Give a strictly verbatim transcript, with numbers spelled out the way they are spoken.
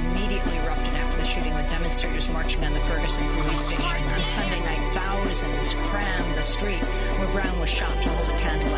immediately erupted after the shooting, with demonstrators marching on the Ferguson police station. On Sunday night, thousands crammed the street where Brown was shot to hold a candlelight